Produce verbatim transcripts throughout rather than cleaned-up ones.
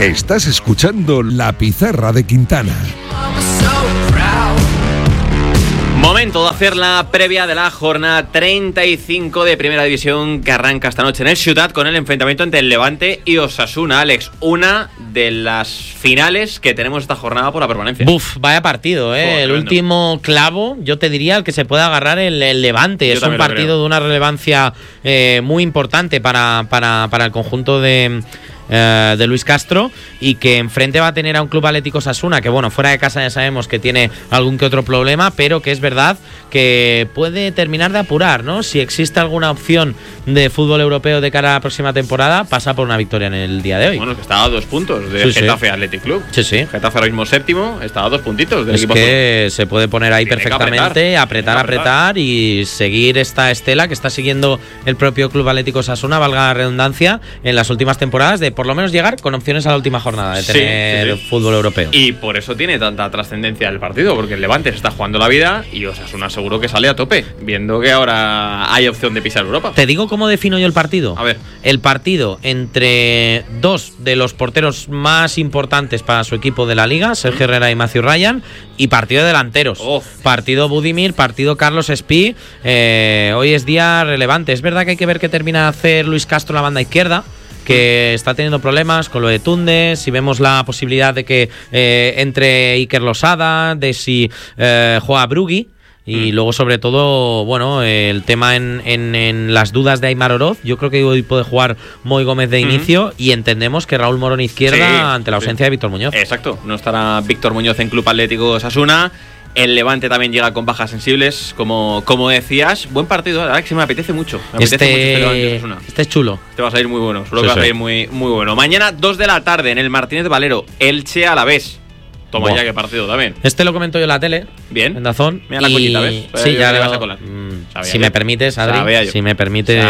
Estás escuchando La Pizarra de Quintana. Momento de hacer la previa de la jornada treinta y cinco de Primera División que arranca esta noche en el Ciutat con el enfrentamiento entre el Levante y Osasuna. Alex, una de las finales que tenemos esta jornada por la permanencia. Buf, vaya partido, ¿eh? Joder, el tremendo. Último clavo, yo te diría, el que se puede agarrar el, el Levante. Yo es un partido de una relevancia eh, muy importante para, para, para el conjunto de... Uh, de Luis Castro, y que enfrente va a tener a un Club Atlético Osasuna que, bueno, fuera de casa ya sabemos que tiene algún que otro problema, pero que es verdad que puede terminar de apurar, ¿no? Si existe alguna opción de fútbol europeo de cara a la próxima temporada, pasa por una victoria en el día de hoy. Bueno, es que está a dos puntos de Sí, Getafe sí. Athletic Club. Sí, sí. Getafe ahora mismo séptimo, está a dos puntitos del Es equipo que se puede poner ahí Tiene que perfectamente, apretar, apretar, tiene que apretar, y seguir esta estela que está siguiendo el propio Club Atlético Osasuna, valga la redundancia, en las últimas temporadas, de por lo menos llegar con opciones a la última jornada de Sí, tener sí, sí. fútbol europeo. Y por eso tiene tanta trascendencia el partido, porque el Levante se está jugando la vida y Osasuna seguro que sale a tope, viendo que ahora hay opción de pisar Europa. Te digo cómo defino yo el partido. A ver. El partido entre dos de los porteros más importantes para su equipo de la liga, Sergio Herrera y Matthew Ryan, y partido de delanteros. Uf. Partido Budimir, partido Carlos Espí. Eh, hoy es día relevante. Es verdad que hay que ver qué termina de hacer Luis Castro en la banda izquierda, que está teniendo problemas con lo de Tunde. Si vemos la posibilidad de que eh, entre Iker Losada, de si eh, juega Brugui. Y mm. luego, sobre todo, bueno, el tema en, en, en las dudas de Aimar Oroz. Yo creo que hoy puede jugar Moy Gómez de inicio, mm. y entendemos que Raúl Morón izquierda, sí, ante la ausencia sí. de Víctor Muñoz. Exacto, no estará Víctor Muñoz en Club Atlético Osasuna. El Levante también llega con bajas sensibles, como, como decías. Buen partido, la verdad que sí me apetece mucho. Me este, apetece mucho este Levante Osasuna. Este es chulo. Este va a salir muy bueno, seguro sí, que va sí. a salir muy, muy bueno. Mañana, dos de la tarde, en el Martínez Valero, Elche Alavés. Toma Buah. ya, qué partido también. Este lo comento yo en la tele. Bien. En Dazón. Mira la y... coñita, ¿ves? Pues sí, ya le lo... vas a colar. Mm, si yo. me permites, Adri. Si me permites,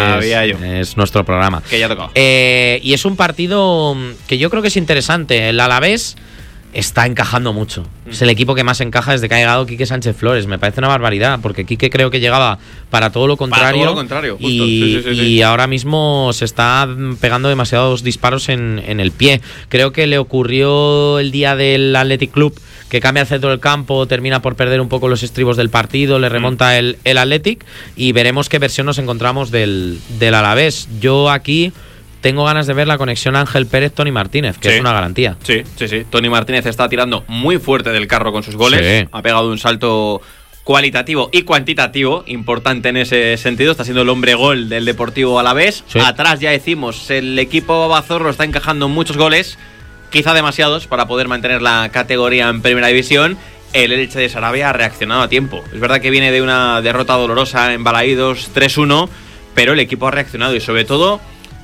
es nuestro programa. Que ya ha tocado. Eh, y es un partido que yo creo que es interesante. El Alavés está encajando mucho. Mm. Es el equipo que más encaja desde que ha llegado Quique Sánchez Flores. Me parece una barbaridad, porque Quique creo que llegaba para todo lo contrario. Para todo lo contrario, justo. Y, sí, sí, sí, y sí. ahora mismo se está pegando demasiados disparos en, en el pie. Creo que le ocurrió el día del Athletic Club, que cambia el centro del campo, termina por perder un poco los estribos del partido, le remonta mm. el, el Athletic, y veremos qué versión nos encontramos del, del Alavés. Yo aquí tengo ganas de ver la conexión Ángel Pérez-Tony Martínez, que sí. es una garantía. Sí, sí, sí. Tony Martínez está tirando muy fuerte del carro con sus goles. Sí. Ha pegado un salto cualitativo y cuantitativo importante en ese sentido. Está siendo el hombre gol del Deportivo Alavés. Sí. Atrás, ya decimos, el equipo babazorro está encajando muchos goles, quizá demasiados para poder mantener la categoría en Primera División. El Elche de Sarabia ha reaccionado a tiempo. Es verdad que viene de una derrota dolorosa en Balaídos tres uno, pero el equipo ha reaccionado, y sobre todo,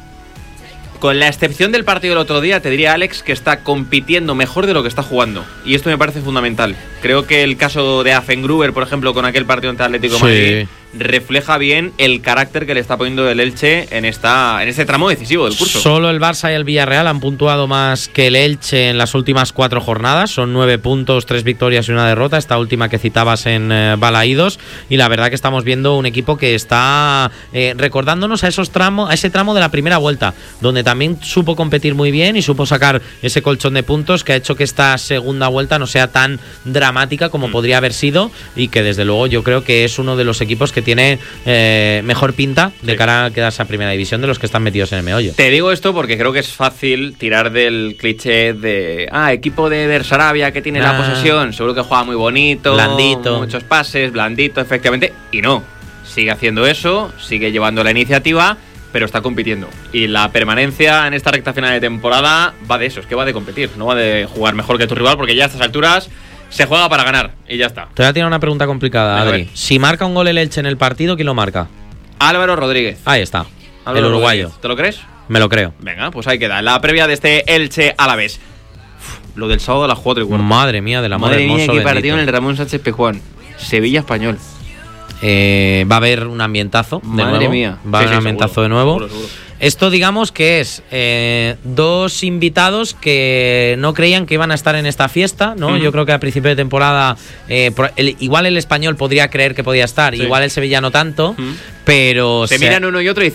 con la excepción del partido del otro día, te diría, Alex, que está compitiendo mejor de lo que está jugando. Y esto me parece fundamental. Creo que el caso de Afengruber, por ejemplo, con aquel partido ante Atlético de Madrid, sí. refleja bien el carácter que le está poniendo el Elche en esta en este tramo decisivo del curso. Solo el Barça y el Villarreal han puntuado más que el Elche en las últimas cuatro jornadas. Son nueve puntos, tres victorias y una derrota. Esta última que citabas en eh, Balaídos. Y la verdad que estamos viendo un equipo que está eh, recordándonos a esos tramos, a ese tramo de la primera vuelta, donde también supo competir muy bien y supo sacar ese colchón de puntos que ha hecho que esta segunda vuelta no sea tan dramática como mm. podría haber sido, y que desde luego yo creo que es uno de los equipos que tiene eh, mejor pinta de sí. cara a quedarse a Primera División de los que están metidos en el meollo. Te digo esto porque creo que es fácil tirar del cliché de ah, equipo de Bersarabia que tiene ah. la posesión, seguro que juega muy bonito, blandito, muchos pases, blandito, efectivamente, y no, sigue haciendo eso, sigue llevando la iniciativa, pero está compitiendo. Y la permanencia en esta recta final de temporada va de eso, es que va de competir, no va de jugar mejor que tu rival, porque ya a estas alturas se juega para ganar y ya está. Te voy a tirar una pregunta complicada, Adri. Si marca un gol el Elche en el partido, ¿quién lo marca? Álvaro Rodríguez. Ahí está, Álvaro el uruguayo. Rodríguez. ¿Te lo crees? Me lo creo. Venga, pues ahí queda la previa de este Elche Alavés. Lo del sábado a las cuatro y cuarto. Madre mía, del amor Madre hermoso, mía, qué bendito. partido en el Ramón Sánchez Pizjuán. Sevilla Español. Eh, va a haber un ambientazo de Madre nuevo. mía. Va a haber Sí, sí, un ambientazo seguro, de nuevo. seguro, seguro. Esto, digamos que es eh, dos invitados que no creían que iban a estar en esta fiesta, ¿no? Uh-huh. Yo creo que a principio de temporada eh, por el, igual el Español podría creer que podía estar, sí. igual el Sevilla no tanto, uh-huh. pero se, se miran uno y otro y dicen,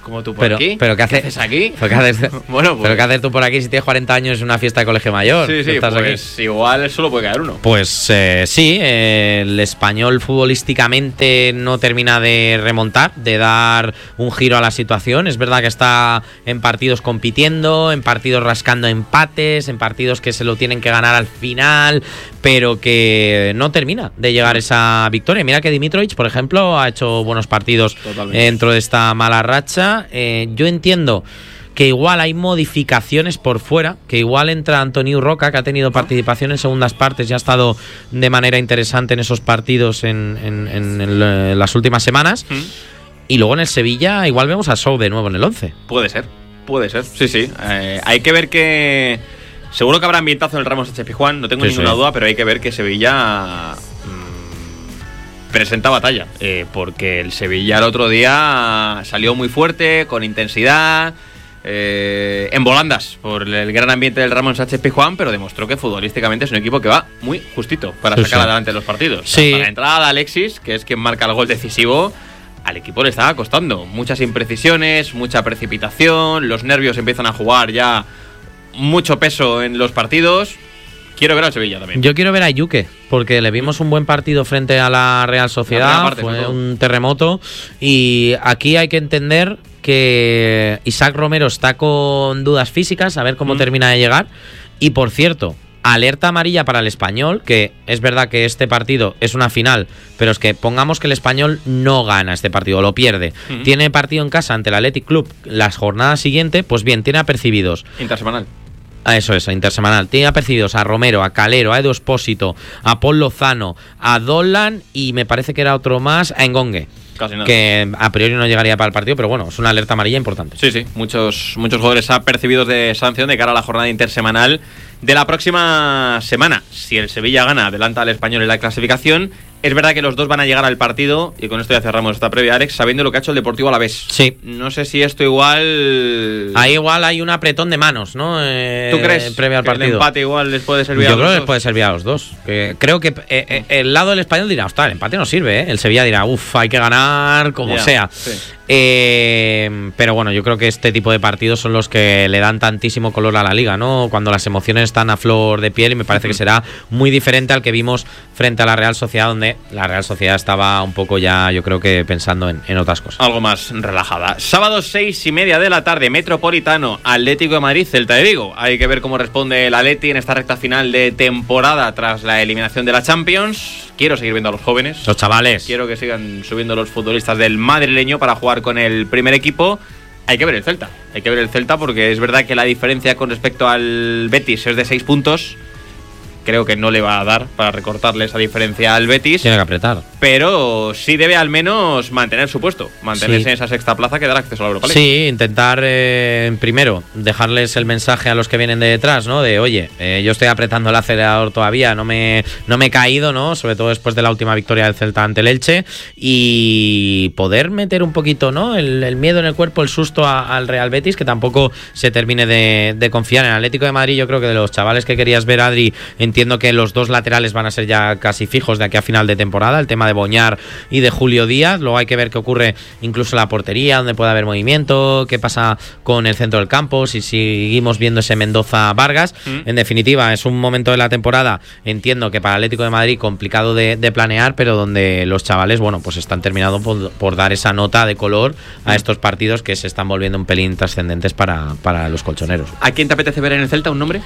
¿Cómo tú por pero, aquí? Pero ¿qué, hace, ¿Qué haces aquí? Pero ¿qué haces, bueno, pues, ¿Pero qué haces tú por aquí si tienes cuarenta años en una fiesta de colegio mayor? Sí, sí, ¿Estás pues aquí? igual solo puede caer uno. Pues eh, sí, eh, el Español futbolísticamente no termina de remontar, de dar un giro a la situación. Es verdad que está en partidos compitiendo, en partidos rascando empates, en partidos que se lo tienen que ganar al final, pero que no termina de llegar esa victoria. Mira que Dimitrovic, por ejemplo, ha hecho buenos partidos Totalmente. dentro de esta mala racha. Eh, yo entiendo que igual hay modificaciones por fuera, que igual entra Antonio Roca, que ha tenido participación en segundas partes y ha estado de manera interesante en esos partidos en, en, en, el, en las últimas semanas. ¿Mm? Y luego en el Sevilla igual vemos a Sou de nuevo en el once. Puede ser, puede ser, sí, sí. Eh, hay que ver que... Seguro que habrá ambientazo en el Ramos Sánchez Pizjuán, no tengo sí, ninguna sí. duda, pero hay que ver que Sevilla mmm, presenta batalla. Eh, porque el Sevilla el otro día salió muy fuerte, con intensidad... Eh, en volandas por el gran ambiente del Ramón Sánchez Pizjuán, pero demostró que futbolísticamente es un equipo que va muy justito para sí, sacar sí. adelante los partidos. Sí. Hasta la entrada de Alexis, que es quien marca el gol decisivo, al equipo le estaba costando muchas imprecisiones, mucha precipitación, los nervios empiezan a jugar ya mucho peso en los partidos. Quiero ver al Sevilla también. Yo quiero ver a Yuke, porque le vimos un buen partido frente a la Real Sociedad, la parte, fue un terremoto, y aquí hay que entender que Isaac Romero está con dudas físicas, a ver cómo mm. termina de llegar. Y por cierto, alerta amarilla para el Español, que es verdad que este partido es una final, pero es que pongamos que el Español no gana este partido, lo pierde. Mm. Tiene partido en casa ante el Athletic Club las jornadas siguientes, pues bien, tiene apercibidos. Intersemanal. A eso es, a intersemanal. Tiene apercibidos a Romero, a Calero, a Edu Espósito, a Paul Lozano, a Dolan y me parece que era otro más, a Engongue. Casi nada. Que a priori no llegaría para el partido, pero bueno, es una alerta amarilla importante. Sí, sí, muchos, muchos jugadores apercibidos de sanción de cara a la jornada intersemanal de la próxima semana. Si el Sevilla gana, adelanta al Español en la clasificación. Es verdad que los dos van a llegar al partido, y con esto ya cerramos esta previa, Alex, sabiendo lo que ha hecho el Deportivo Alavés. Sí. No sé si esto igual... Ahí igual hay un apretón de manos, ¿no? Eh, ¿Tú crees previo al que partido. el empate igual les puede servir Yo a los creo que dos? les puede servir a los dos. Que creo que eh, eh, el lado del Español dirá, ostras, el empate no sirve, ¿eh? El Sevilla dirá, uff, hay que ganar como ya, sea. Sí. Eh, pero bueno, yo creo que este tipo de partidos son los que le dan tantísimo color a la liga, ¿no? Cuando las emociones están a flor de piel, y me parece uh-huh. que será muy diferente al que vimos frente a la Real Sociedad, donde la Real Sociedad estaba un poco ya, yo creo que pensando en, en otras cosas. Algo más relajada. Sábado seis y media de la tarde, Metropolitano, Atlético de Madrid, Celta de Vigo. Hay que ver cómo responde el Atleti en esta recta final de temporada tras la eliminación de la Champions. Quiero seguir viendo a los jóvenes. Los chavales. Quiero que sigan subiendo los futbolistas del madrileño para jugar con el primer equipo. Hay que ver el Celta. Hay que ver el Celta porque es verdad que la diferencia con respecto al Betis es de seis puntos. Creo que no le va a dar para recortarle esa diferencia al Betis. Tiene que apretar. Pero sí debe al menos mantener su puesto. Mantenerse sí. en esa sexta plaza que dará acceso a la Europa League. Sí, intentar eh, primero dejarles el mensaje a los que vienen de detrás, ¿no? De, oye, eh, yo estoy apretando el acelerador todavía, no me, no me he caído, ¿no? Sobre todo después de la última victoria del Celta ante el Elche. Y poder meter un poquito, ¿no? El, el miedo en el cuerpo, el susto a, al Real Betis, que tampoco se termine de, de confiar. En el Atlético de Madrid, yo creo que de los chavales que querías ver, Adri, entiendo que los dos laterales van a ser ya casi fijos de aquí a final de temporada, el tema de Boñar y de Julio Díaz. Luego hay que ver qué ocurre incluso en la portería, donde puede haber movimiento, qué pasa con el centro del campo, si seguimos viendo ese Mendoza-Vargas. Mm. En definitiva, es un momento de la temporada, entiendo que para el Atlético de Madrid complicado de, de planear, pero donde los chavales, bueno, pues están terminados por, por dar esa nota de color a estos partidos que se están volviendo un pelín trascendentes para, para los colchoneros. ¿A quién te apetece ver en el Celta? ¿Un nombre?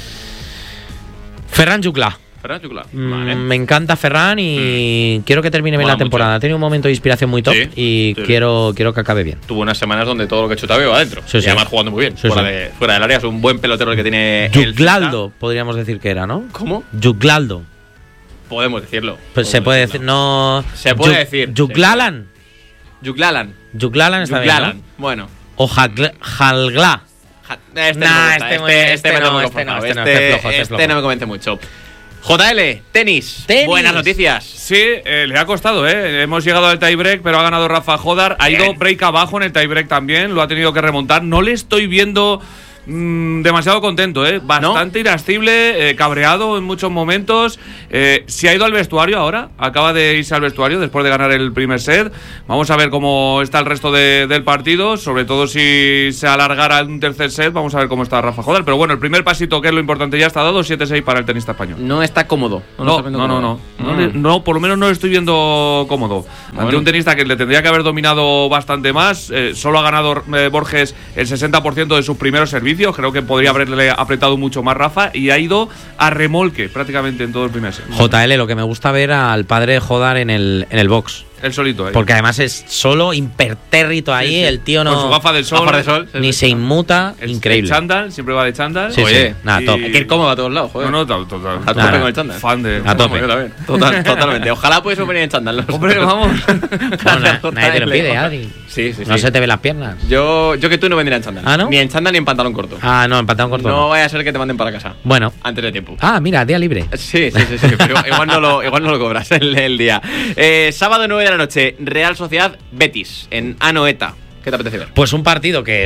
Ferran Juclà. Ferran Juclà. Vale. Me encanta Ferran y mm. quiero que termine bien la temporada. Mucho. Ha tenido un momento de inspiración muy top sí, y sí. quiero quiero que acabe bien. Tuvo unas semanas donde todo lo que chuta veo adentro. Sí, y sí. además jugando muy bien. Sí, fuera, sí. De, fuera del área es un buen pelotero el que tiene. Juclaldo, podríamos decir que era, ¿no? ¿Cómo? Juclaldo. Podemos decirlo. Pues se puede decir, no. Se puede decir. Juclalan. Juclalan. Juclalan está Juclalan. bien, ¿no? Bueno. O Jalglá. Este nah, no este, este, este, este no, no, me este no, este, este, no, este, flojo, este, este flojo. no me convence mucho. J L, tenis. tenis. Buenas noticias. Sí, eh, le ha costado, ¿eh? Hemos llegado al tiebreak, pero ha ganado Rafa Jodar. Ha ido break abajo en el tiebreak también, lo ha tenido que remontar. No le estoy viendo mmm, demasiado contento, ¿eh? Bastante ¿no? irascible, eh, cabreado en muchos momentos. Eh, se ha ido al vestuario ahora, acaba de irse al vestuario después de ganar el primer set. Vamos a ver cómo está el resto de, del partido, sobre todo si se alargara un tercer set, vamos a ver cómo está Rafa Jodar. Pero bueno, el primer pasito, que es lo importante, ya está dado, siete seis para el tenista español. No está cómodo. No, no, no, no, no. No, no, no, por lo menos no lo estoy viendo cómodo. Bueno. Ante un tenista que le tendría que haber dominado bastante más, eh, solo ha ganado eh, Borges el sesenta por ciento de sus primeros servicios, creo que podría haberle apretado mucho más Rafa, y ha ido a remolque prácticamente en todo el primer set. J L, lo que me gusta ver al padre de Jodar en el, en el box. El solito, ahí. Porque además es solo, impertérrito ahí, sí, sí. El tío no. Con su gafa del sol. Gafa de sol ni se inmuta, el, increíble. El chándal, siempre va de chándal. Sí, Oye, sí. Nada, y... top. Hay que ir cómodo a todos lados, joder. No, no, total. total. A tope con el chándal. Fan de. A tope. Total, totalmente. Ojalá pudiese venir en chándal. Hombre, vamos. No, na, nadie te lo pide, Adri. Sí, sí, sí. No se te ven las piernas. Yo, yo que tú no vendría en chándal. ¿Ah, no? Ni en chándal ni en pantalón corto. Ah, no, en pantalón corto. No, no vaya a ser que te manden para casa. Bueno. Antes de tiempo. Ah, mira, día libre. Sí, sí, sí, sí. Pero igual no lo, igual no lo cobras el, el día. Eh, sábado nueve de la noche, Real Sociedad Betis, en Anoeta. ¿Qué te apetece ver? Pues un partido que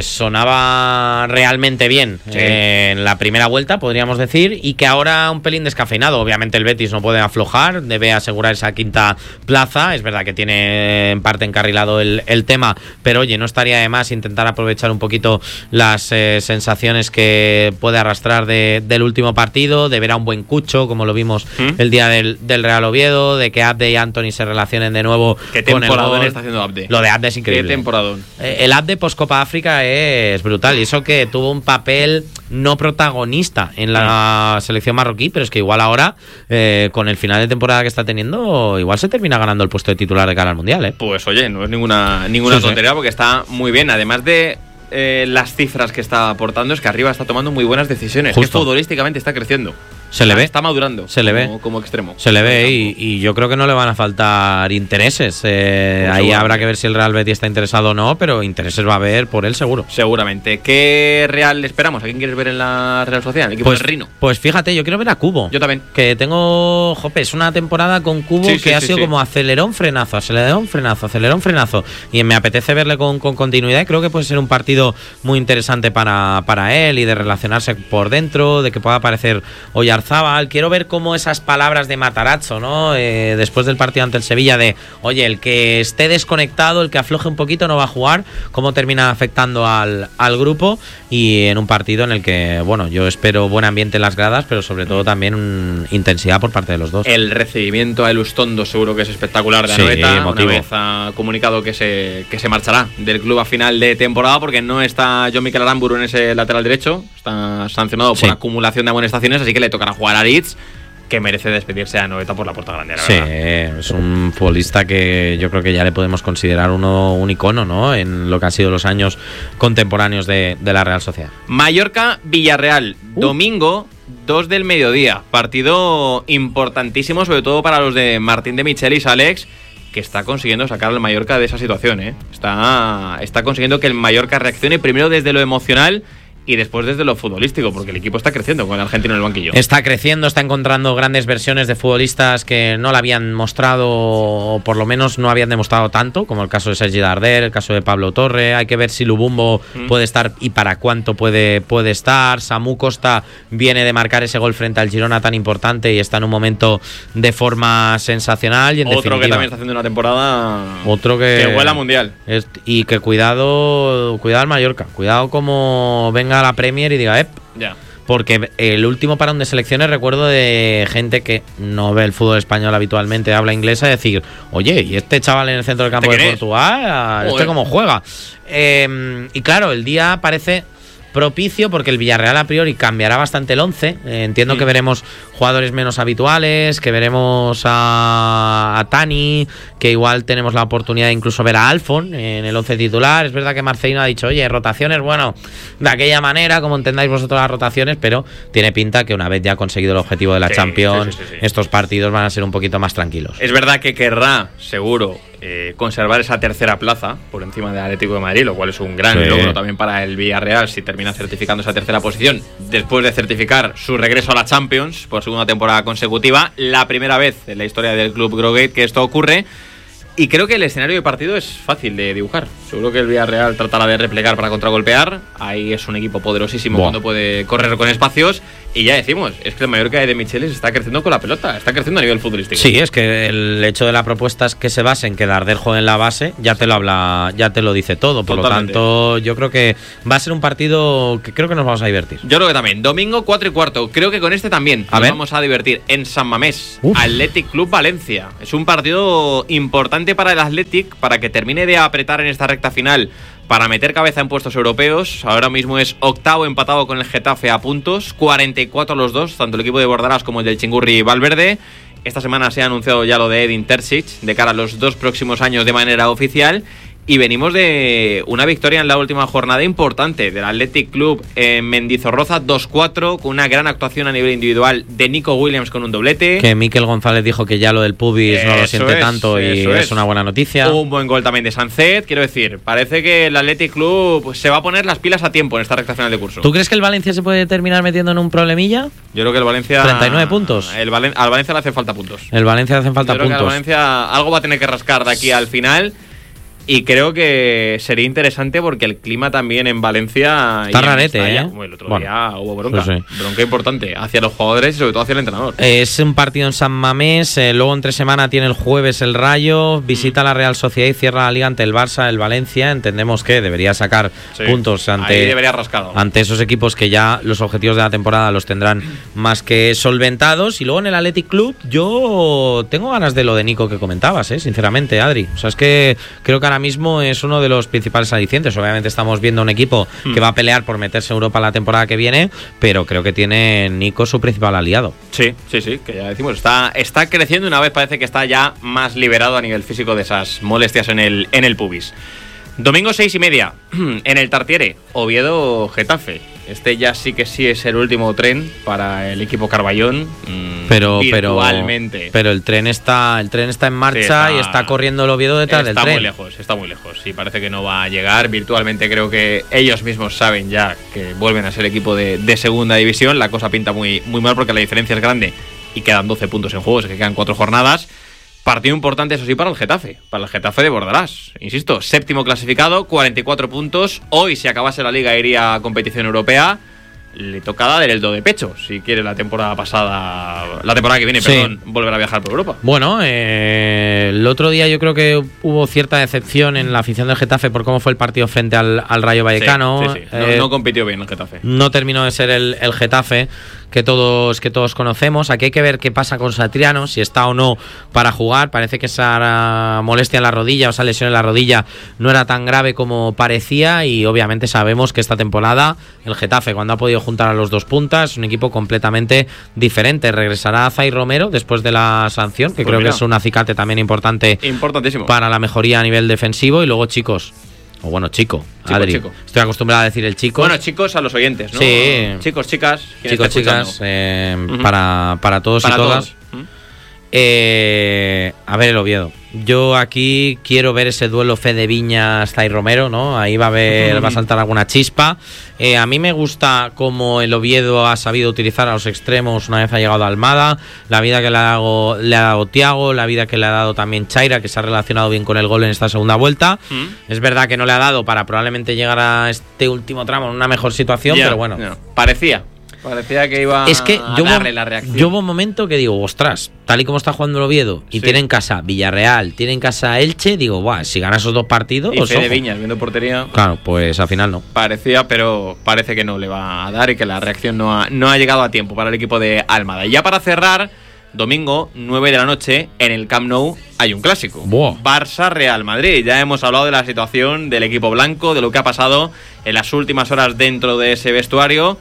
sonaba realmente bien sí. eh, en la primera vuelta, podríamos decir, y que ahora un pelín descafeinado. Obviamente el Betis no puede aflojar, debe asegurar esa quinta plaza. Es verdad que tiene en parte encarrilado el, el tema, pero oye, no estaría de más intentar aprovechar un poquito las eh, sensaciones que puede arrastrar de, del último partido, de ver a un buen Cucho, como lo vimos ¿Mm? el día del, del Real Oviedo, de que Abde y Anthony se relacionen de nuevo ¿Qué con el temporadón gol. Está haciendo Abde? Lo de Abde es increíble. ¿Qué temporadón? El Abde post-Copa África es brutal, y eso que tuvo un papel no protagonista en la selección marroquí, pero es que igual ahora, eh, con el final de temporada que está teniendo, igual se termina ganando el puesto de titular de cara al Mundial, ¿eh? Pues oye, no es ninguna, ninguna sí, tontería, sí. Porque está muy bien, además de eh, las cifras que está aportando, es que arriba está tomando muy buenas decisiones. Justo. Que futbolísticamente está creciendo. Se le ve. Está madurando. Se le como, ve. Como extremo. Se le ve y, y yo creo que no le van a faltar intereses. Eh, ahí habrá que ver si el Real Betis está interesado o no, pero intereses va a haber por él seguro. Seguramente. ¿Qué Real esperamos? ¿A quién quieres ver en la Real Sociedad? ¿El equipo pues, del Rino? Pues fíjate, yo quiero ver a Cubo. Yo también. Que tengo, jope, es una temporada con Cubo sí, que sí, ha sí, sido sí. como acelerón, frenazo, acelerón, frenazo, acelerón, frenazo. Y me apetece verle con, con continuidad. Creo que puede ser un partido muy interesante para, para él y de relacionarse por dentro, de que pueda aparecer Oyarzábal. Quiero ver cómo esas palabras de Matarazzo, ¿no? Eh, después del partido ante el Sevilla de, oye, el que esté desconectado, el que afloje un poquito no va a jugar, cómo termina afectando al, al grupo, y en un partido en el que, bueno, yo espero buen ambiente en las gradas, pero sobre todo también un, intensidad por parte de los dos. El recibimiento a Elustondo seguro que es espectacular de Anoeta, sí, una vez ha comunicado que se, que se marchará del club a final de temporada porque no está John Mikel Aramburu en ese lateral derecho, está sancionado por sí. acumulación de amonestaciones, así que le tocará jugar a Aritz, que merece despedirse a Anoeta por la puerta grande, la sí, verdad. Es un futbolista que yo creo que ya le podemos considerar uno un icono, ¿no? En lo que han sido los años contemporáneos de, de la Real Sociedad. Mallorca-Villarreal, uh. domingo, dos del mediodía. Partido importantísimo, sobre todo para los de Martín de Michelis, Alex, que está consiguiendo sacar al Mallorca de esa situación, ¿eh? Está, está consiguiendo que el Mallorca reaccione primero desde lo emocional y después desde lo futbolístico, porque el equipo está creciendo con el argentino en el banquillo. Está creciendo, está encontrando grandes versiones de futbolistas que no la habían mostrado, o por lo menos no habían demostrado tanto, como el caso de Sergi Darder, el caso de Pablo Torre. Hay que ver si Lubumbo mm. puede estar y para cuánto puede, puede estar. Samu Costa viene de marcar ese gol frente al Girona tan importante y está en un momento de forma sensacional. Y en otro definitiva, que también está haciendo una temporada otro que, que huele a mundial. Es, y que cuidado, cuidado al Mallorca, cuidado como venga a la Premier y diga, ep, ya. Porque el último parón de selecciones recuerdo de gente que no ve el fútbol español habitualmente, habla inglesa, decir, oye, ¿y este chaval en el centro del campo de Portugal? ¿Este cómo juega? Eh, y claro, el día parece propicio porque el Villarreal a priori cambiará bastante el once. Eh, entiendo sí. que veremos jugadores menos habituales, que veremos a, a Tani, que igual tenemos la oportunidad de incluso ver a Alfon en el once titular. Es verdad que Marcelino ha dicho, oye, rotaciones, bueno, de aquella manera, como entendáis vosotros las rotaciones, pero tiene pinta que una vez ya ha conseguido el objetivo de la sí, Champions, sí, sí, sí, sí. estos partidos van a ser un poquito más tranquilos. Es verdad que querrá, seguro, eh, conservar esa tercera plaza por encima del Atlético de Madrid, lo cual es un gran sí. logro también para el Villarreal si termina certificando esa tercera posición después de certificar su regreso a la Champions por segunda temporada consecutiva, la primera vez en la historia del club Grogate que esto ocurre. Y creo que el escenario de partido es fácil de dibujar. Seguro que el Villarreal tratará de replegar para contragolpear. Ahí es un equipo poderosísimo Buah. cuando puede correr con espacios. Y ya decimos, es que el Mallorca de Michelis está creciendo con la pelota, está creciendo a nivel futbolístico. Sí, es que el hecho de la propuesta es que se base en que Darder juegue en la base, ya te lo habla, ya te lo dice todo. Por Totalmente. lo tanto, yo creo que va a ser un partido que creo que nos vamos a divertir. Yo creo que también. Domingo cuatro y cuarto. Creo que con este también a nos ver. vamos a divertir. En San Mamés, Uf. Athletic Club Valencia. Es un partido importante para el Athletic, para que termine de apretar en esta recta final, para meter cabeza en puestos europeos. Ahora mismo es octavo, empatado con el Getafe a puntos, cuarenta y cuatro los dos, tanto el equipo de Bordalás como el del Chingurri Valverde. Esta semana se ha anunciado ya lo de Edin Terzic de cara a los dos próximos años de manera oficial. Y venimos de una victoria en la última jornada importante del Athletic Club en Mendizorroza, dos cuatro, con una gran actuación a nivel individual de Nico Williams con un doblete. Que Miquel González dijo que ya lo del pubis eso no lo siente es, tanto y es. es una buena noticia. Un buen gol también de Sancet, quiero decir, parece que el Athletic Club pues, se va a poner las pilas a tiempo en esta recta final de curso. ¿Tú crees que el Valencia se puede terminar metiendo en un problemilla? Yo creo que el Valencia... treinta y nueve puntos. El Valen, al Valencia le hacen falta puntos. El Valencia le hacen falta Yo creo puntos. Que al Valencia algo va a tener que rascar de aquí al final. Y creo que sería interesante porque el clima también en Valencia... Está rarete, ¿eh? Bueno, el otro bueno, día hubo bronca. Sí, sí. Bronca importante hacia los jugadores y sobre todo hacia el entrenador. Es un partido en San Mamés, eh, luego entre semana tiene el jueves el Rayo, visita mm. la Real Sociedad y cierra la Liga ante el Barça, el Valencia. Entendemos que debería sacar sí, puntos ante, ahí debería rascado. ante esos equipos que ya los objetivos de la temporada los tendrán más que solventados. Y luego en el Athletic Club yo tengo ganas de lo de Nico que comentabas, eh, sinceramente, Adri. O sea, es que creo que ahora mismo es uno de los principales alicientes. Obviamente estamos viendo un equipo mm. que va a pelear por meterse en Europa la temporada que viene, pero creo que tiene Nico su principal aliado. Sí, sí, sí, que ya decimos, está, está creciendo. Una vez parece que está ya más liberado a nivel físico de esas molestias en el, en el pubis. Domingo seis y media, en el Tartiere, Oviedo-Getafe. Este ya sí que sí es el último tren para el equipo Carballón. Mmm, pero, virtualmente. Pero, pero el tren está, el tren está en marcha sí, está, y está corriendo el Oviedo detrás del tren. Está muy lejos, está muy lejos. Y parece que no va a llegar. Virtualmente creo que ellos mismos saben ya que vuelven a ser equipo de, de segunda división. La cosa pinta muy, muy mal porque la diferencia es grande y quedan doce puntos en juego, es que quedan cuatro jornadas. Partido importante, eso sí, para el Getafe, para el Getafe de Bordalás. Insisto, séptimo clasificado, cuarenta y cuatro puntos. Hoy, si acabase la liga, iría a competición europea. Le toca dar el do de pecho, si quiere la temporada pasada, la temporada que viene, sí. perdón, volver a viajar por Europa. Bueno, eh, el otro día yo creo que hubo cierta decepción en la afición del Getafe por cómo fue el partido frente al, al Rayo Vallecano. Sí, sí, sí. No, eh, no compitió bien el Getafe. No terminó de ser el, el Getafe que todos, que todos conocemos. Aquí hay que ver qué pasa con Satriano, si está o no para jugar. Parece que esa molestia en la rodilla o esa lesión en la rodilla no era tan grave como parecía, y obviamente sabemos que esta temporada el Getafe, cuando ha podido juntar a los dos puntas, es un equipo completamente diferente. Regresará Zay Romero después de la sanción, que pues creo mira. que es un acicate también importante para la mejoría a nivel defensivo. Y luego, chicos, o bueno, chico, chico, Adri. Chico. Estoy acostumbrado a decir el chico. Bueno, chicos a los oyentes, ¿no? Sí. Chicos, chicas. Chicos, chicas, eh, uh-huh. para, para todos para y todas. Todos. Uh-huh. Eh, a ver el Oviedo. Yo aquí quiero ver ese duelo Fede Viñas Zay Romero, ¿no? Ahí va a haber, uh-huh. va a saltar alguna chispa. Eh, a mí me gusta cómo el Oviedo ha sabido utilizar a los extremos una vez ha llegado a Almada, la vida que le ha dado, le ha dado Thiago, la vida que le ha dado también Chaira, que se ha relacionado bien con el gol en esta segunda vuelta. Uh-huh. Es verdad que no le ha dado para probablemente llegar a este último tramo en una mejor situación, yeah, pero bueno. Yeah. Parecía. Parecía que iba es que a yo darle la reacción. Yo hubo un momento que digo, ostras, tal y como está jugando el Oviedo, y sí. tiene en casa Villarreal, tiene en casa Elche, digo, buah, si gana esos dos partidos... Y Fede ojo. Viñas viendo portería... Claro, pues al final no. Parecía, pero parece que no le va a dar y que la reacción no ha, no ha llegado a tiempo para el equipo de Almada. Y ya para cerrar, domingo, nueve de la noche, en el Camp Nou hay un clásico. Buah. Barça-Real Madrid. Ya hemos hablado de la situación del equipo blanco, de lo que ha pasado en las últimas horas dentro de ese vestuario...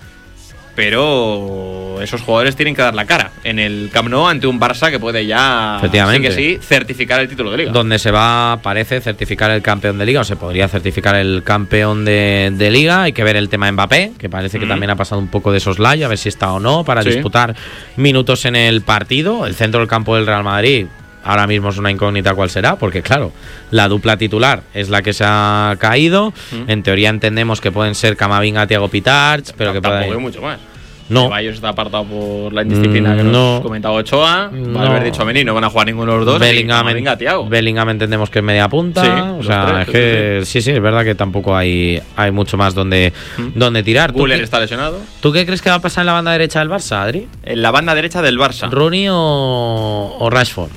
Pero esos jugadores tienen que dar la cara en el Camp Nou ante un Barça que puede ya, sí que sí, certificar el título de Liga. Donde se va, parece, certificar el campeón de Liga, o se podría certificar el campeón de, de Liga. Hay que ver el tema Mbappé, que parece que mm. también ha pasado un poco de soslayo, a ver si está o no, para sí. disputar minutos en el partido. El centro del campo del Real Madrid ahora mismo es una incógnita cuál será, porque claro, la dupla titular es la que se ha caído. Mm. En teoría entendemos que pueden ser Camavinga, Thiago Pitarch, pero que tampoco puede... hay mucho más. No. Ceballos está apartado por la indisciplina mm, que nos no. comentaba Ochoa. No. Valverde y Tchouaméni no van a jugar ninguno de los dos. Bellingham, venga, Thiago. Bellingham entendemos que es media punta. Sí, o sea, tres, es que sí, sí, es verdad que tampoco hay, hay mucho más donde, ¿Mm? donde tirar. Güler está lesionado. ¿Tú qué crees que va a pasar en la banda derecha del Barça, Adri? En la banda derecha del Barça. ¿Rooney o, o Rashford?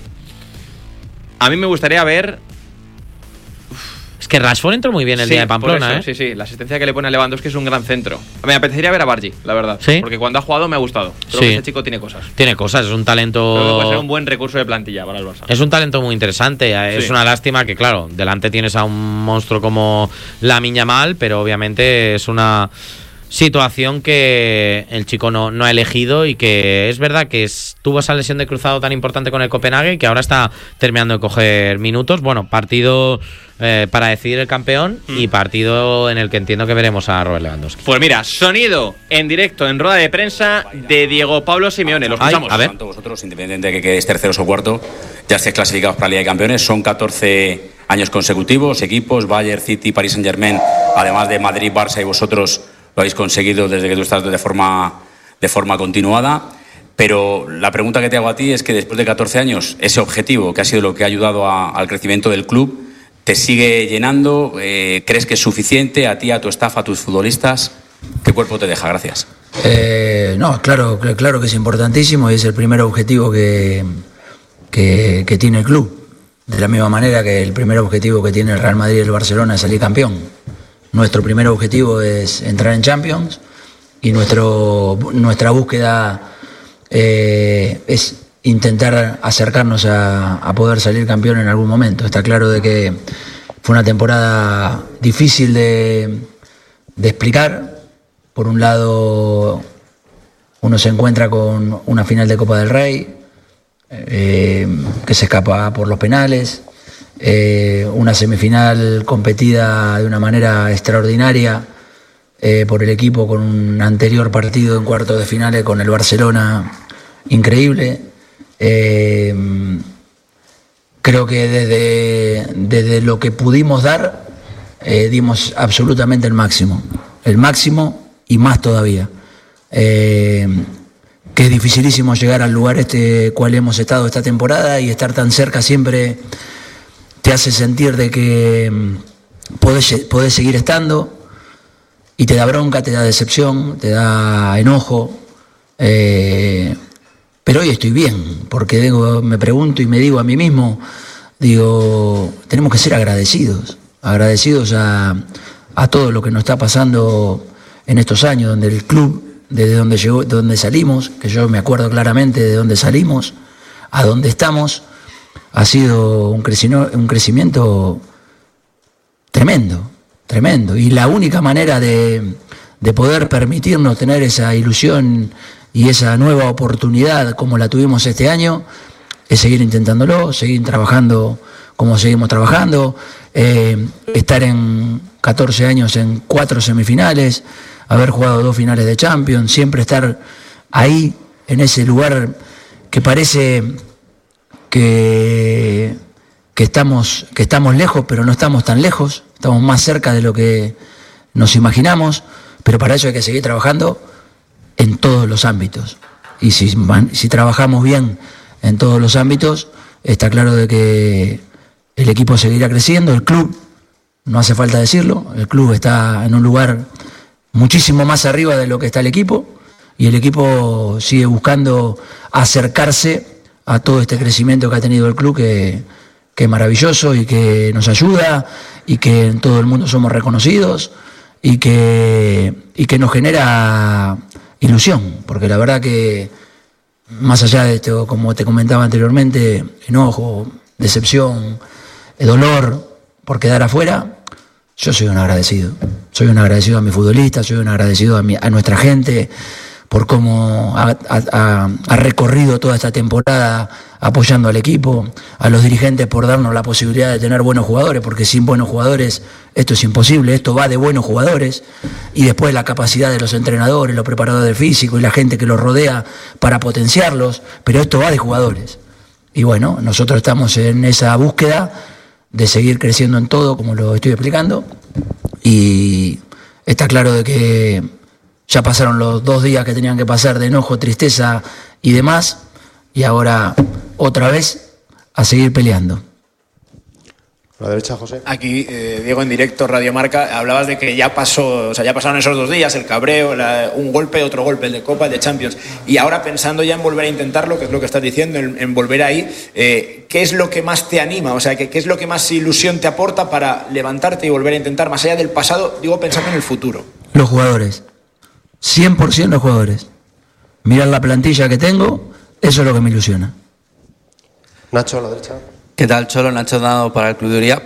A mí me gustaría ver. Es que Rashford entró muy bien el sí, día de Pamplona, eso, ¿eh? Sí, sí, la asistencia que le pone a Lewandowski es un gran centro. Me apetecería ver a Bargi, la verdad. ¿Sí? Porque cuando ha jugado me ha gustado. Creo sí. que ese chico tiene cosas. Tiene cosas, es un talento. Creo que puede ser un buen recurso de plantilla para el Barça. Es un talento muy interesante. Es sí. una lástima que, claro, delante tienes a un monstruo como Lamine Yamal, pero obviamente es una situación que el chico no, no ha elegido y que es verdad que es, tuvo esa lesión de cruzado tan importante con el Copenhague y que ahora está terminando de coger minutos. Bueno, partido eh, para decidir el campeón mm. y partido en el que entiendo que veremos a Robert Lewandowski. Pues mira, sonido en directo en rueda de prensa de Diego Pablo Simeone. Lo escuchamos. Ay, a ver. Vosotros, independientemente de que quedéis terceros o cuarto, ya estéis clasificados para la Liga de Campeones. Son catorce años consecutivos. Equipos, Bayern, City, Paris Saint-Germain, además de Madrid, Barça y vosotros lo habéis conseguido desde que tú estás de forma, de forma continuada. Pero la pregunta que te hago a ti es que después de catorce años, ese objetivo, que ha sido lo que ha ayudado a, al crecimiento del club, ¿te sigue llenando? Eh, ¿Crees que es suficiente a ti, a tu staff, a tus futbolistas? ¿Qué cuerpo te deja? Gracias. Eh, no, claro, claro que es importantísimo y es el primer objetivo que, que, que tiene el club. De la misma manera que el primer objetivo que tiene el Real Madrid y el Barcelona es salir campeón. Nuestro primer objetivo es entrar en Champions y nuestro, nuestra búsqueda eh, es intentar acercarnos a, a poder salir campeón en algún momento. Está claro de que fue una temporada difícil de, de explicar. Por un lado, uno se encuentra con una final de Copa del Rey eh, que se escapa por los penales. Eh, una semifinal competida de una manera extraordinaria eh, por el equipo con un anterior partido en cuartos de finales con el Barcelona increíble. Eh, creo que desde, desde lo que pudimos dar eh, dimos absolutamente el máximo, el máximo y más todavía. Eh, que es dificilísimo llegar al lugar este cual hemos estado esta temporada y estar tan cerca siempre te hace sentir de que podés, podés seguir estando y te da bronca, te da decepción, te da enojo, eh, pero hoy estoy bien, porque digo, me pregunto y me digo a mí mismo, digo, tenemos que ser agradecidos, agradecidos a, a todo lo que nos está pasando en estos años, donde el club, desde donde llegó, donde salimos, que yo me acuerdo claramente de dónde salimos, a dónde estamos, ha sido un crecimiento, un crecimiento tremendo, tremendo. Y la única manera de, de poder permitirnos tener esa ilusión y esa nueva oportunidad como la tuvimos este año es seguir intentándolo, seguir trabajando como seguimos trabajando, eh, estar en catorce años en cuatro semifinales, haber jugado dos finales de Champions, siempre estar ahí, en ese lugar que parece que, que, estamos, que estamos lejos, pero no estamos tan lejos, estamos más cerca de lo que nos imaginamos, pero para eso hay que seguir trabajando en todos los ámbitos. Y si, si trabajamos bien en todos los ámbitos, está claro de que el equipo seguirá creciendo, el club, no hace falta decirlo, el club está en un lugar muchísimo más arriba de lo que está el equipo, y el equipo sigue buscando acercarse a todo este crecimiento que ha tenido el club, que, que es maravilloso y que nos ayuda y que en todo el mundo somos reconocidos y que, y que nos genera ilusión, porque la verdad que más allá de esto, como te comentaba anteriormente, enojo, decepción, dolor por quedar afuera, yo soy un agradecido, soy un agradecido a mis futbolistas, soy un agradecido a, mi, a nuestra gente por cómo ha, ha, ha recorrido toda esta temporada apoyando al equipo, a los dirigentes por darnos la posibilidad de tener buenos jugadores, porque sin buenos jugadores esto es imposible, esto va de buenos jugadores, y después la capacidad de los entrenadores, los preparadores del físico y la gente que los rodea para potenciarlos, pero esto va de jugadores. Y bueno, nosotros estamos en esa búsqueda de seguir creciendo en todo, como lo estoy explicando, y está claro de que Ya pasaron los dos días que tenían que pasar de enojo, tristeza y demás, y ahora otra vez a seguir peleando. A la derecha, José. Aquí, eh, Diego, en directo, Radio Marca, hablabas de que ya pasó, o sea, ya pasaron esos dos días, el cabreo, la, un golpe, otro golpe, el de Copa, el de Champions. Y ahora pensando ya en volver a intentarlo, que es lo que estás diciendo, en, en volver ahí, eh, ¿qué es lo que más te anima? O sea, ¿qué, ¿qué es lo que más ilusión te aporta para levantarte y volver a intentar, más allá del pasado, digo, pensando en el futuro? Los jugadores. cien por ciento los jugadores. Mirar la plantilla que tengo, eso es lo que me ilusiona. Nacho, a la derecha. ¿Qué tal, Cholo? Nacho Dado para el Club de Uría.